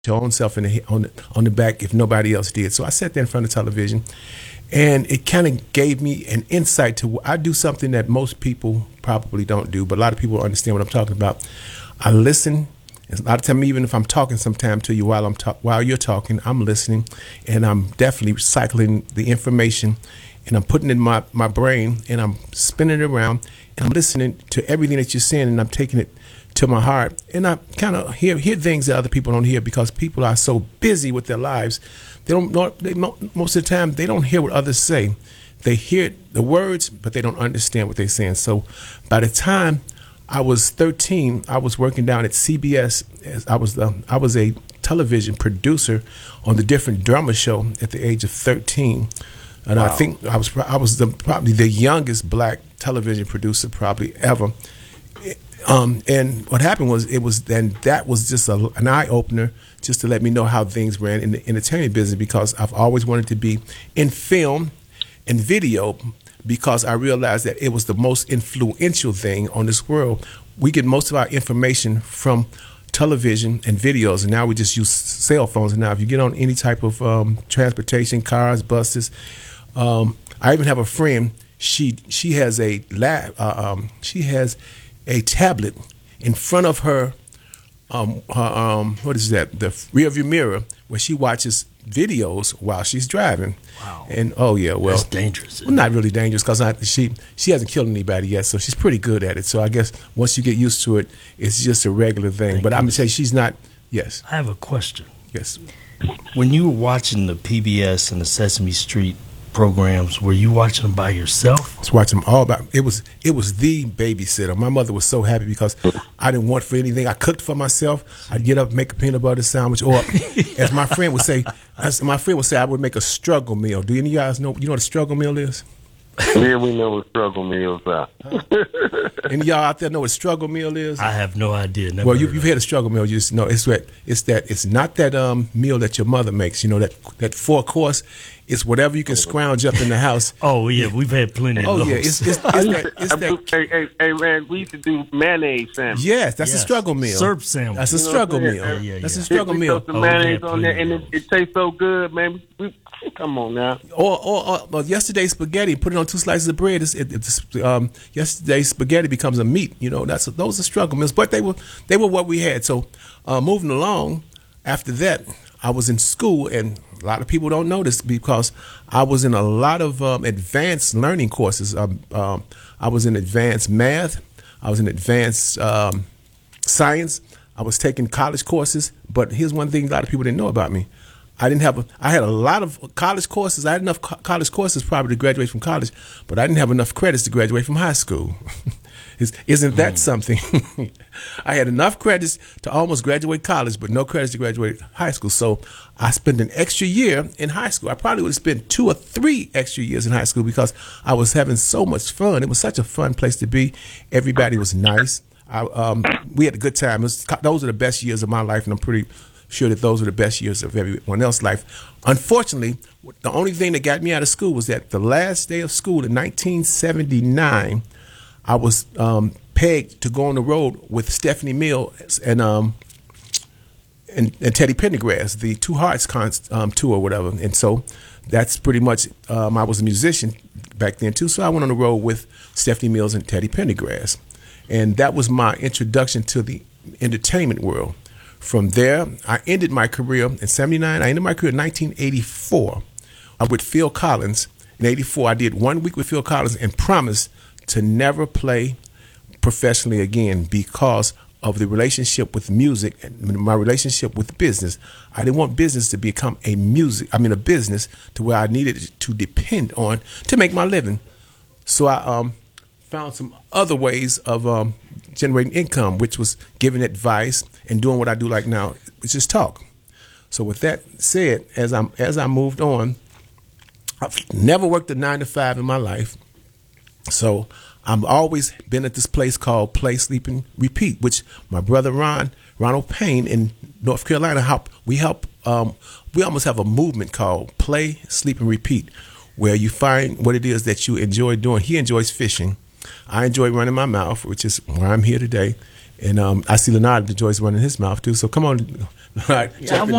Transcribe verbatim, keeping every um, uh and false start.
your own self in the, on the on the back if nobody else did. So I sat there in front of television, and it kind of gave me an insight to. I do something that most people probably don't do, but a lot of people understand what I'm talking about. I listen. A lot of time, even if I'm talking sometime to you while I'm talk, while you're talking, I'm listening, and I'm definitely cycling the information, and I'm putting it in my, my brain, and I'm spinning it around, and I'm listening to everything that you're saying, and I'm taking it to my heart, and I kind of hear hear things that other people don't hear because people are so busy with their lives. They don't know, they, most of the time they don't hear what others say. They hear the words, but they don't understand what they're saying. So by the time I was thirteen, I was working down at C B S. I was the, I was a television producer on the Different Drummer Show at the age of thirteen, and wow. I think I was I was the, probably the youngest black television producer probably ever. Um, and what happened was it was then that was just a, an eye opener just to let me know how things ran in the entertainment business, because I've always wanted to be in film and video, because I realized that it was the most influential thing on this world. We get most of our information from television and videos, and now we just use cell phones. And now if you get on any type of um, transportation, cars, buses, um, I even have a friend. She she has a lab. Uh, um, she has a tablet in front of her, um, her um, what is that? The rearview mirror, where she watches videos while she's driving. Wow. And oh yeah, well, that's dangerous. Well, not really dangerous, because she she hasn't killed anybody yet, so she's pretty good at it. So I guess once you get used to it, it's just a regular thing. Thank but you. I'm gonna say she's not. Yes. I have a question. Yes. When you were watching the P B S and the Sesame Street programs, were you watching them by yourself? I was watching them all by. It was it was the babysitter. My mother was so happy because I didn't want for anything. I cooked for myself. I'd get up, make a peanut butter sandwich, or as my friend would say, as my friend would say, I would make a struggle meal. Do any of you guys know? You know what a struggle meal is? Yeah, we know what struggle meals are. Any of y'all out there know what a struggle meal is? I have no idea. Never well, you, heard you've of had a struggle meal. You just know it's that. It's that. It's not that um, meal that your mother makes. You know that that four course. It's whatever you can scrounge up in the house. Oh yeah, we've had plenty of oh, those. Oh yeah, it's, it's, it's that. It's that. Hey, hey, hey, man, we used to do mayonnaise sandwich. Yes, that's yes. a struggle meal. Syrup sandwich. That's a you know struggle meal. Yeah, yeah, that's yeah. a struggle we meal. Put some oh, mayonnaise on there, plenty and it, it tastes so good, man. We, come on now. Or, or, or well, yesterday's spaghetti. Put it on two slices of bread. It's, it, it's, um, yesterday's spaghetti becomes a meat. You know, that's those are struggle meals. But they were they were what we had. So uh, moving along, after that, I was in school, and a lot of people don't know this because I was in a lot of um, advanced learning courses. Um, um, I was in advanced math. I was in advanced um, science. I was taking college courses. But here's one thing a lot of people didn't know about me. I didn't have. A, I had a lot of college courses. I had enough co- college courses probably to graduate from college, but I didn't have enough credits to graduate from high school. Is, isn't that mm. something? I had enough credits to almost graduate college, but no credits to graduate high school. So I spent an extra year in high school. I probably would have spent two or three extra years in high school because I was having so much fun. It was such a fun place to be. Everybody was nice. I, um, we had a good time. It was, those are the best years of my life, and I'm pretty sure that those are the best years of everyone else's life. Unfortunately, the only thing that got me out of school was that the last day of school in nineteen seventy-nine, I was um, pegged to go on the road with Stephanie Mills and um, and, and Teddy Pendergrass, the Two Hearts con- um, tour or whatever. And so that's pretty much, um, I was a musician back then too, so I went on the road with Stephanie Mills and Teddy Pendergrass. And that was my introduction to the entertainment world. From there, I ended my career in seventy-nine. I ended my career in nineteen eighty-four uh, with Phil Collins. In eighty-four, I did one week with Phil Collins and promised to never play professionally again because of the relationship with music and my relationship with business. I didn't want business to become a music, I mean a business to where I needed to depend on to make my living. So I um, found some other ways of um, generating income, which was giving advice and doing what I do like now, which is talk. So with that said, as I'm as I moved on, I've never worked a nine to five in my life. So I've always been at this place called Play, Sleep, and Repeat, which my brother Ron, Ronald Payne in North Carolina, help. We help. Um, we almost have a movement called Play, Sleep, and Repeat, where you find what it is that you enjoy doing. He enjoys fishing. I enjoy running my mouth, which is why I'm here today. And um, I see Leonard enjoys running his mouth too. So come on, all right. Yeah, I